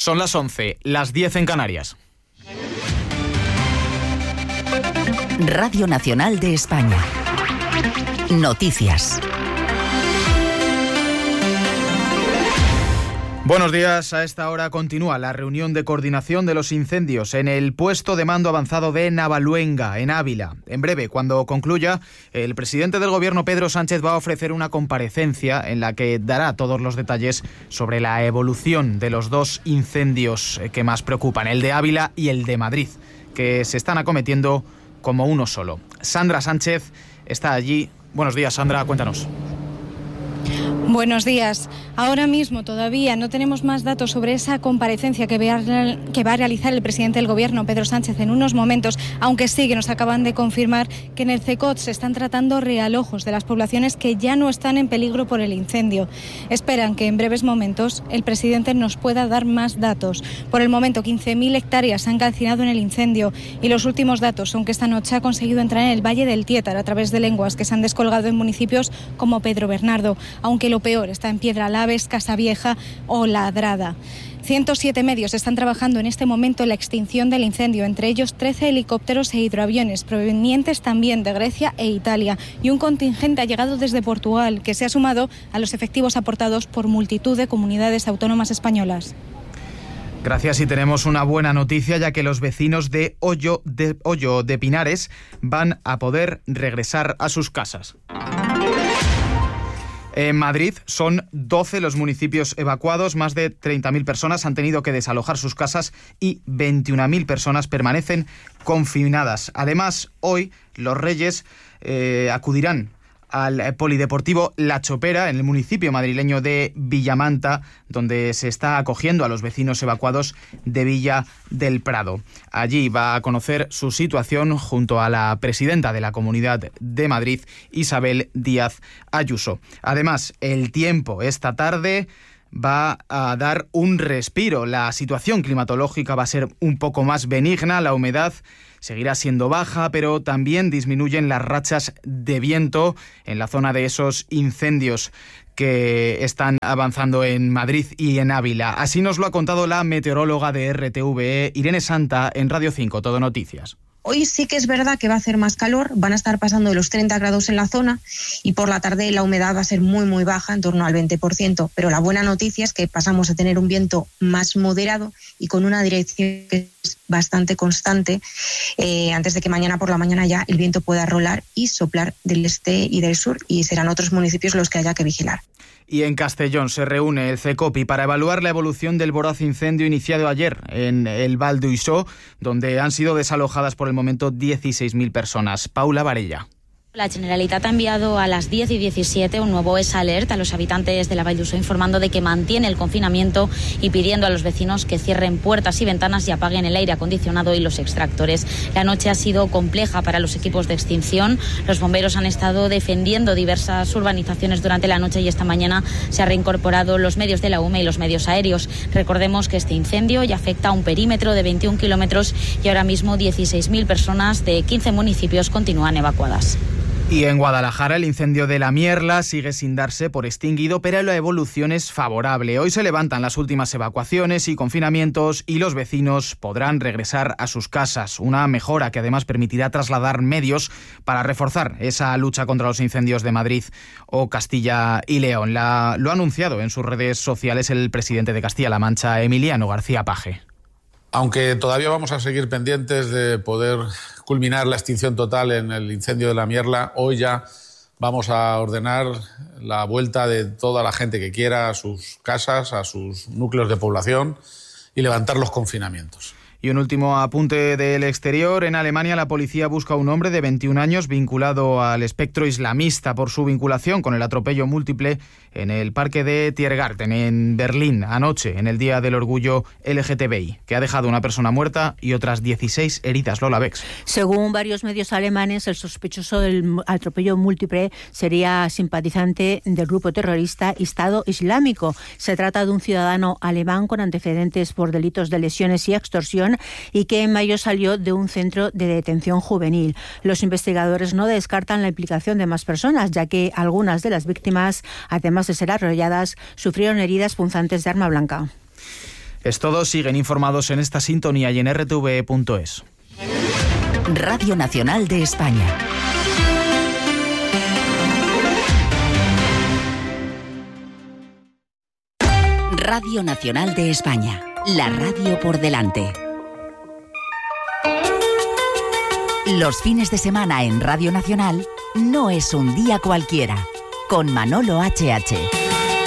Son las 11, las 10 en Canarias. Radio Nacional de España. Noticias. Buenos días. A esta hora continúa la reunión de coordinación de los incendios en el puesto de mando avanzado de Navaluenga, en Ávila. En breve, cuando concluya, el presidente del Gobierno, Pedro Sánchez, va a ofrecer una comparecencia en la que dará todos los detalles sobre la evolución de los dos incendios que más preocupan, el de Ávila y el de Madrid, que se están acometiendo como uno solo. Sandra Sánchez está allí. Buenos días, Sandra, cuéntanos. Buenos días. Ahora mismo todavía no tenemos más datos sobre esa comparecencia que va a realizar el presidente del Gobierno, Pedro Sánchez, en unos momentos, aunque sí que nos acaban de confirmar que en el CECOT se están tratando realojos de las poblaciones que ya no están en peligro por el incendio. Esperan que en breves momentos el presidente nos pueda dar más datos. Por el momento, 15.000 hectáreas se han calcinado en el incendio y los últimos datos son que esta noche ha conseguido entrar en el Valle del Tiétar a través de lenguas que se han descolgado en municipios como Pedro Bernardo, aunque lo peor está en Piedralaves, Casavieja o Ladrada. 107 medios están trabajando en este momento en la extinción del incendio, entre ellos 13 helicópteros e hidroaviones provenientes también de Grecia e Italia, y un contingente ha llegado desde Portugal que se ha sumado a los efectivos aportados por multitud de comunidades autónomas españolas. Gracias, y tenemos una buena noticia, ya que los vecinos de Hoyo de Pinares van a poder regresar a sus casas. En Madrid son 12 los municipios evacuados, más de 30.000 personas han tenido que desalojar sus casas y 21.000 personas permanecen confinadas. Además, hoy los Reyes acudirán al polideportivo La Chopera, en el municipio madrileño de Villamanta, donde se está acogiendo a los vecinos evacuados de Villa del Prado. Allí va a conocer su situación junto a la presidenta de la Comunidad de Madrid, Isabel Díaz Ayuso. Además, el tiempo esta tarde va a dar un respiro. La situación climatológica va a ser un poco más benigna, la humedad seguirá siendo baja, pero también disminuyen las rachas de viento en la zona de esos incendios que están avanzando en Madrid y en Ávila. Así nos lo ha contado la meteoróloga de RTVE, Irene Santa, en Radio 5, Todo Noticias. Hoy sí que es verdad que va a hacer más calor, van a estar pasando de los 30 grados en la zona y por la tarde la humedad va a ser muy muy baja, en torno al 20%, pero la buena noticia es que pasamos a tener un viento más moderado y con una dirección que es bastante constante, antes de que mañana por la mañana ya el viento pueda rolar y soplar del este y del sur, y serán otros municipios los que haya que vigilar. Y en Castellón se reúne el CECOPI para evaluar la evolución del voraz incendio iniciado ayer en el Val d'Uixó, donde han sido desalojadas por el momento 16.000 personas. Paula Varella. La Generalitat ha enviado a las 10:17 un nuevo SOS a los habitantes de la Vall d'Uixó, informando de que mantiene el confinamiento y pidiendo a los vecinos que cierren puertas y ventanas y apaguen el aire acondicionado y los extractores. La noche ha sido compleja para los equipos de extinción. Los bomberos han estado defendiendo diversas urbanizaciones durante la noche y esta mañana se han reincorporado los medios de la UME y los medios aéreos. Recordemos que este incendio ya afecta a un perímetro de 21 kilómetros y ahora mismo 16.000 personas de 15 municipios continúan evacuadas. Y en Guadalajara el incendio de La Mierla sigue sin darse por extinguido, pero la evolución es favorable. Hoy se levantan las últimas evacuaciones y confinamientos y los vecinos podrán regresar a sus casas. Una mejora que además permitirá trasladar medios para reforzar esa lucha contra los incendios de Madrid o Castilla y León. Lo ha anunciado en sus redes sociales el presidente de Castilla-La Mancha, Emiliano García Paje. Aunque todavía vamos a seguir pendientes de poder culminar la extinción total en el incendio de La Mierla, hoy ya vamos a ordenar la vuelta de toda la gente que quiera a sus casas, a sus núcleos de población y levantar los confinamientos. Y un último apunte del exterior. En Alemania la policía busca a un hombre de 21 años vinculado al espectro islamista por su vinculación con el atropello múltiple en el parque de Tiergarten, en Berlín, anoche, en el Día del Orgullo LGTBI, que ha dejado una persona muerta y otras 16 heridas. Lola Bex. Según varios medios alemanes, el sospechoso del atropello múltiple sería simpatizante del grupo terrorista Estado Islámico. Se trata de un ciudadano alemán con antecedentes por delitos de lesiones y extorsión y que en mayo salió de un centro de detención juvenil. Los investigadores no descartan la implicación de más personas, ya que algunas de las víctimas, además de ser arrolladas, sufrieron heridas punzantes de arma blanca. Es todo, siguen informados en esta sintonía y en rtve.es. Radio Nacional de España. Radio Nacional de España, la radio por delante. Los fines de semana en Radio Nacional no es un día cualquiera, con Manolo HH.